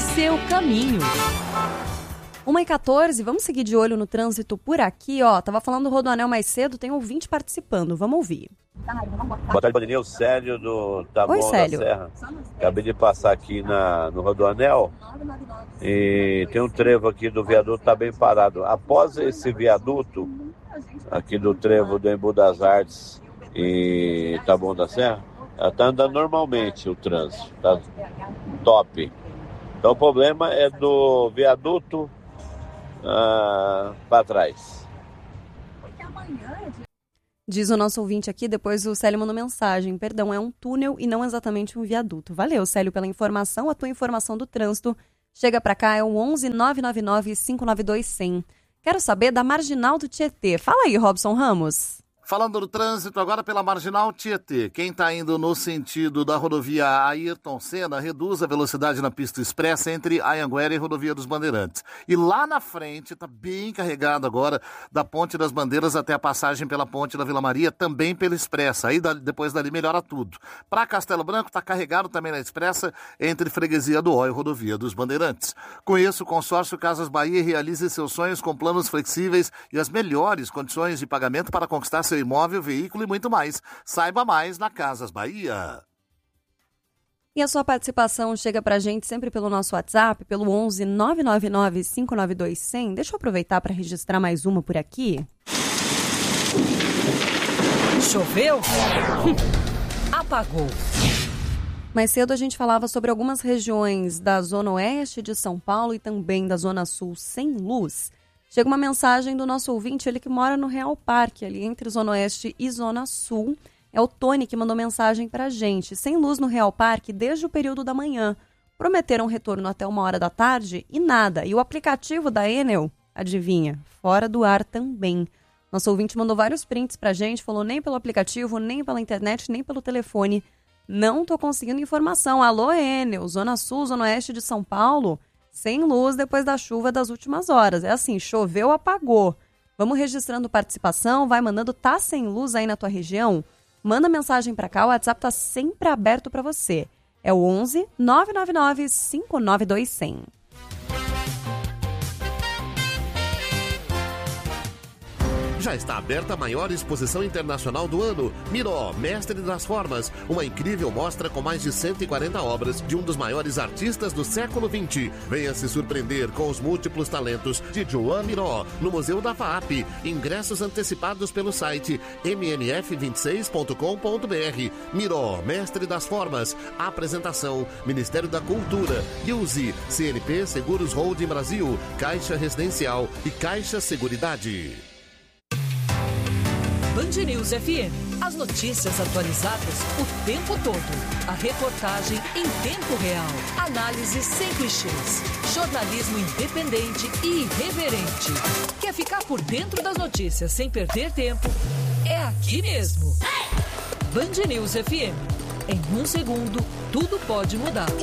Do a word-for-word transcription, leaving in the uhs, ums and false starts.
seu caminho. uma e quatorze, vamos seguir de olho no trânsito por aqui, ó. Tava falando do Rodoanel mais cedo, tem ouvinte participando, vamos ouvir. Boa tarde, Bandeirinha, o Célio do Taboão Oi, Célio. da Serra. Acabei de passar aqui na, no Rodoanel e tem um trevo aqui do viaduto, tá bem parado. Após esse viaduto, aqui do trevo do Embu das Artes e Taboão da Serra, tá andando normalmente o trânsito, tá top. Então o problema é do viaduto ah, para trás. Diz o nosso ouvinte aqui, depois o Célio mandou mensagem. Perdão, é um túnel e não exatamente um viaduto. Valeu, Célio, pela informação. A tua informação do trânsito chega pra cá, é o onze nove nove nove cinco nove dois zero zero. Quero saber da Marginal do Tietê. Fala aí, Robson Ramos. Falando do trânsito, agora pela Marginal Tietê. Quem está indo no sentido da rodovia Ayrton Senna, reduz a velocidade na pista expressa entre Anhanguera e Rodovia dos Bandeirantes. E lá na frente, está bem carregado agora, da Ponte das Bandeiras até a passagem pela Ponte da Vila Maria, também pela expressa. Aí depois dali melhora tudo. Para Castelo Branco, está carregado também na expressa entre Freguesia do Ó e Rodovia dos Bandeirantes. Com isso, o consórcio Casas Bahia realiza seus sonhos com planos flexíveis e as melhores condições de pagamento para conquistar seu imóvel, veículo e muito mais. Saiba mais na Casas Bahia. E a sua participação chega pra gente sempre pelo nosso WhatsApp, pelo onze nove nove nove cinco nove dois zero zero. Deixa eu aproveitar para registrar mais uma por aqui. Choveu? Apagou. Mais cedo a gente falava sobre algumas regiões da Zona Oeste de São Paulo e também da Zona Sul sem luz. Chega uma mensagem do nosso ouvinte, ele que mora no Real Parque, ali entre Zona Oeste e Zona Sul. É o Tony que mandou mensagem pra gente. Sem luz no Real Parque desde o período da manhã. Prometeram retorno até uma hora da tarde e nada. E o aplicativo da Enel, adivinha, fora do ar também. Nosso ouvinte mandou vários prints pra gente, falou nem pelo aplicativo, nem pela internet, nem pelo telefone. Não tô conseguindo informação. Alô, Enel, Zona Sul, Zona Oeste de São Paulo... Sem luz depois da chuva das últimas horas. É assim, choveu, apagou. Vamos registrando participação, vai mandando, tá sem luz aí na tua região? Manda mensagem pra cá, o WhatsApp tá sempre aberto pra você. É o onze nove nove nove cinco nove dois zero zero. Já está aberta a maior exposição internacional do ano, Miró, Mestre das Formas, uma incrível mostra com mais de cento e quarenta obras de um dos maiores artistas do século vinte. Venha se surpreender com os múltiplos talentos de Joan Miró, no Museu da F A A P. Ingressos antecipados pelo site m n f vinte e seis ponto com ponto b r. Miró, Mestre das Formas. Apresentação, Ministério da Cultura, Use, C N P Seguros Holding Brasil, Caixa Residencial e Caixa Seguridade. Band News F M. As notícias atualizadas o tempo todo. A reportagem em tempo real. Análise sem clichês. Jornalismo independente e irreverente. Quer ficar por dentro das notícias sem perder tempo? É aqui mesmo. Band News F M. Em um segundo, tudo pode mudar.